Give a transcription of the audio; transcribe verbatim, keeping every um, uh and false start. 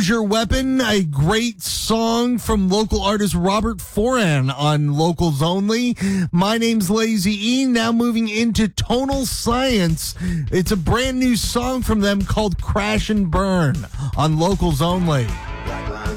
Use Your Weapon, a great song from local artist Robert Foran on Locals Only. My name's Lazy E. Now moving into Tonal Science. It's a brand new song from them called Crash and Burn on Locals Only.